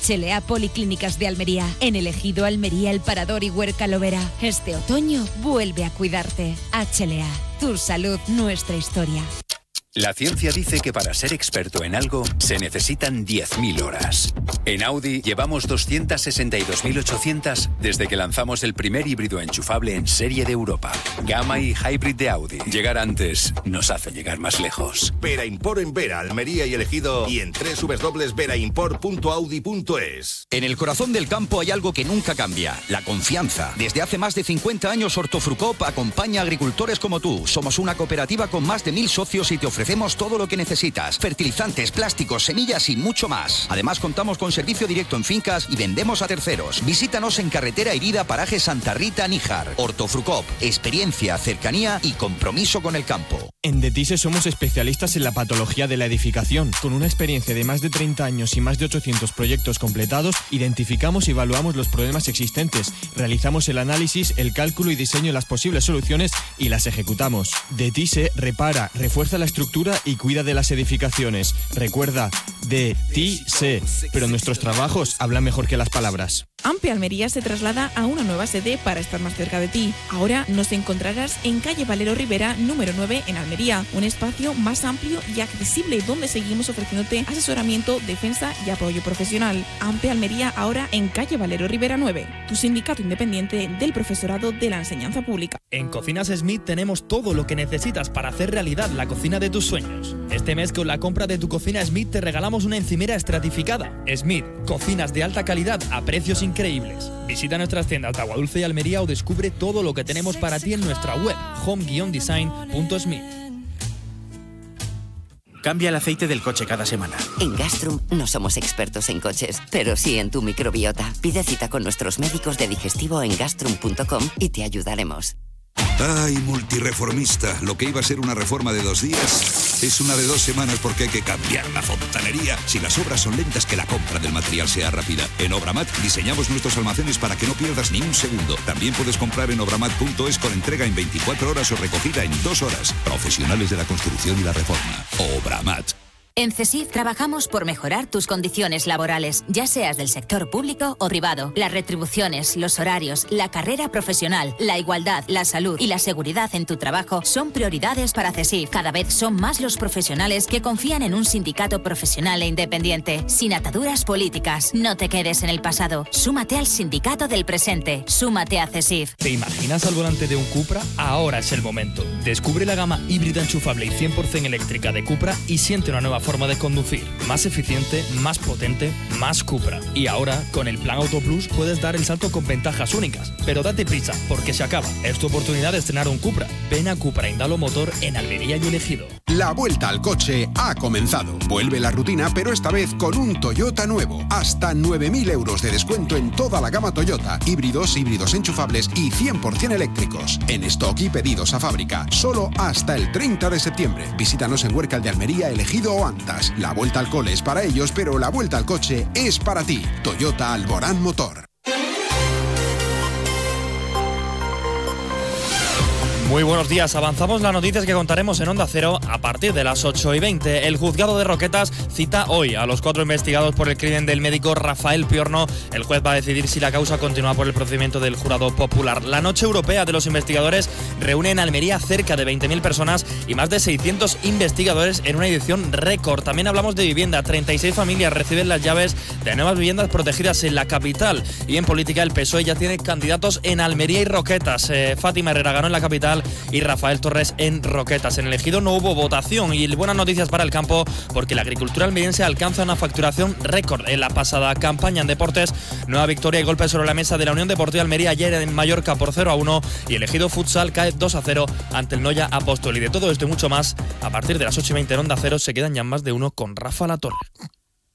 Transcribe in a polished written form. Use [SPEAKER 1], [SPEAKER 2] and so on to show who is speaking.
[SPEAKER 1] HLA Policlínicas de Almería. En el Ejido Almería, El Parador y Huerca Lovera. Este otoño vuelve a cuidarte. HLA. Tu salud, nuestra historia.
[SPEAKER 2] La ciencia dice que para ser experto en algo se necesitan 10.000 horas. En Audi llevamos 262.800 desde que lanzamos el primer híbrido enchufable en serie de Europa. Gamma y Hybrid de Audi. Llegar antes nos hace llegar más lejos.
[SPEAKER 3] Vera Import en Vera, Almería y El Ejido y en www.veraimport.audi.es.
[SPEAKER 4] En el corazón del campo hay algo que nunca cambia, la confianza. Desde hace más de 50 años Hortofrucop acompaña a agricultores como tú. Somos una cooperativa con más de 1.000 socios y te ofrecemos todo lo que necesitas. Fertilizantes, plásticos, semillas y mucho más. Además contamos con servicio directo en fincas y vendemos a terceros. Visítanos en Carretera Herida, Paraje Santa Rita, Níjar. Hortofrucop, experiencia, cercanía y compromiso con el campo.
[SPEAKER 5] En DETISE somos especialistas en la patología de la edificación. Con una experiencia de más de 30 años y más de 800 proyectos completados, identificamos y evaluamos los problemas existentes. Realizamos el análisis, el cálculo y diseño de las posibles soluciones y las ejecutamos. DETISE repara, refuerza la estructura y cuida de las edificaciones. Recuerda, DETISE. Pero nuestros trabajos hablan mejor que las palabras.
[SPEAKER 6] Ampe Almería se traslada a una nueva sede para estar más cerca de ti. Ahora nos encontrarás en calle Valero Rivera, número 9, en Almería. Un espacio más amplio y accesible donde seguimos ofreciéndote asesoramiento, defensa y apoyo profesional. Ampe Almería ahora en calle Valero Rivera 9, tu sindicato independiente del profesorado de la enseñanza pública.
[SPEAKER 7] En Cocinas Smith tenemos todo lo que necesitas para hacer realidad la cocina de tus sueños. Este mes con la compra de tu cocina Smith te regalamos una encimera estratificada. Smith, cocinas de alta calidad a precios increíbles. Visita nuestras tiendas de Aguadulce y Almería o descubre todo lo que tenemos para ti en nuestra web home-design.smith.
[SPEAKER 8] Cambia el aceite del coche cada semana.
[SPEAKER 9] En Gastrum no somos expertos en coches, pero sí en tu microbiota. Pide cita con nuestros médicos de digestivo en gastrum.com y te ayudaremos.
[SPEAKER 10] Ay, multireformista, lo que iba a ser una reforma de 2 días es una de 2 semanas porque hay que cambiar la fontanería. Si las obras son lentas, que la compra del material sea rápida. En Obramat diseñamos nuestros almacenes para que no pierdas ni un segundo. También puedes comprar en obramat.es con entrega en 24 horas o recogida en 2 horas. Profesionales de la construcción y la reforma. Obramat.
[SPEAKER 11] En CESIF trabajamos por mejorar tus condiciones laborales, ya seas del sector público o privado. Las retribuciones, los horarios, la carrera profesional, la igualdad, la salud y la seguridad en tu trabajo son prioridades para CESIF. Cada vez son más los profesionales que confían en un sindicato profesional e independiente, sin ataduras políticas. No te quedes en el pasado. Súmate al sindicato del presente. Súmate a CESIF.
[SPEAKER 7] ¿Te imaginas al volante de un Cupra? Ahora es el momento. Descubre la gama híbrida enchufable y 100% eléctrica de Cupra y siente una nueva forma de conducir, más eficiente, más potente, más Cupra. Y ahora, con el Plan Auto Plus puedes dar el salto con ventajas únicas. Pero date prisa, porque se acaba. Es tu oportunidad de estrenar un Cupra. Ven a Cupra Indalo Motor en Almería y El Ejido.
[SPEAKER 12] La vuelta al coche ha comenzado. Vuelve la rutina, pero esta vez con un Toyota nuevo. Hasta 9.000 euros de descuento en toda la gama Toyota. Híbridos enchufables y 100% eléctricos. En stock y pedidos a fábrica. Solo hasta el 30 de septiembre. Visítanos en Huercal de Almería, El Ejido o Antas. La vuelta al cole es para ellos, pero la vuelta al coche es para ti. Toyota Alborán Motor.
[SPEAKER 7] Muy buenos días, avanzamos las noticias que contaremos en Onda Cero a partir de las 8:20. El juzgado de Roquetas cita hoy a los 4 investigados por el crimen del médico Rafael Piorno. El juez va a decidir si la causa continúa por el procedimiento del jurado popular. La noche europea de los investigadores reúne en Almería cerca de 20.000 personas y más de 600 investigadores en una edición récord. También hablamos de vivienda, 36 familias reciben las llaves de nuevas viviendas protegidas en la capital. Y en política el PSOE ya tiene candidatos en Almería y Roquetas. Fátima Herrera ganó en la capital y Rafael Torres en Roquetas. En El Ejido no hubo votación y buenas noticias para el campo porque la agricultura almeriense alcanza una facturación récord en la pasada campaña. En deportes, nueva victoria y golpe sobre la mesa de la Unión Deportiva Almería ayer en Mallorca por 0-1 y El Ejido Futsal cae 2-0 ante el Noya Apóstol. Y de todo esto y mucho más, a partir de las 8:20 en Onda Cero se quedan ya más de uno con Rafa Latorre.